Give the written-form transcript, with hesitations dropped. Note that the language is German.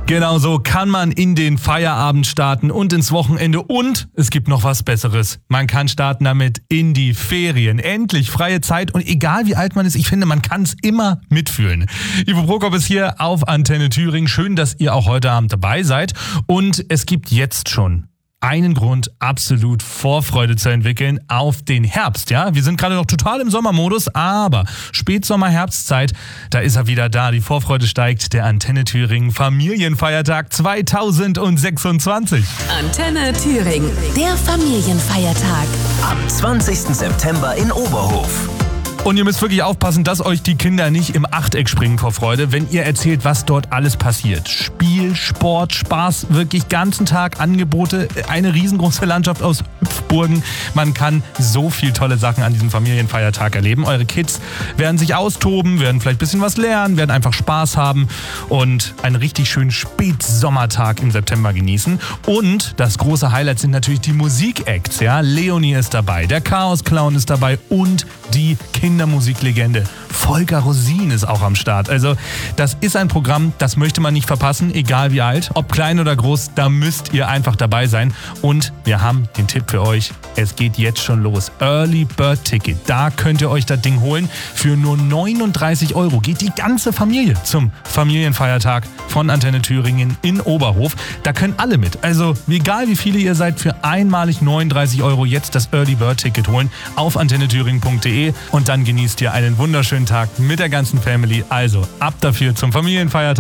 Genau so kann man in den Feierabend starten und ins Wochenende. Und es gibt noch was Besseres. Man kann starten damit in die Ferien. Endlich freie Zeit und egal wie alt man ist, ich finde, man kann es immer mitfühlen. Ivo Prokop ist hier auf Antenne Thüringen. Schön, dass ihr auch heute Abend dabei seid. Und es gibt jetzt schon einen Grund, absolut Vorfreude zu entwickeln auf den Herbst. Ja, wir sind gerade noch total im Sommermodus, aber Spätsommer, Herbstzeit, da ist er wieder da. Die Vorfreude steigt. Der Antenne Thüringen Familienfeiertag 2026. Antenne Thüringen, der Familienfeiertag. Am 20. September in Oberhof. Und ihr müsst wirklich aufpassen, dass euch die Kinder nicht im Achteck springen vor Freude, wenn ihr erzählt, was dort alles passiert. Spiel, Sport, Spaß, wirklich ganzen Tag Angebote, eine riesengroße Landschaft aus Hüpfburgen. Man kann so viel tolle Sachen an diesem Familienfeiertag erleben. Eure Kids werden sich austoben, werden vielleicht ein bisschen was lernen, werden einfach Spaß haben und einen richtig schönen Spätsommertag im September genießen. Und das große Highlight sind natürlich die Musikacts. Ja? Leonie ist dabei, der Chaos Clown ist dabei und die Kindermusiklegende Volker Rosin ist auch am Start. Also das ist ein Programm, das möchte man nicht verpassen, egal wie alt, ob klein oder groß, da müsst ihr einfach dabei sein. Und wir haben den Tipp für euch, es geht jetzt schon los. Early Bird Ticket, da könnt ihr euch das Ding holen. Für nur 39 € geht die ganze Familie zum Familienfeiertag von Antenne Thüringen in Oberhof. Da können alle mit. Also egal wie viele ihr seid, für einmalig 39 € jetzt das Early Bird Ticket holen auf antennethüringen.de und dann genießt ihr einen wunderschönen Tag mit der ganzen Family. Also ab dafür zum Familienfeiertag.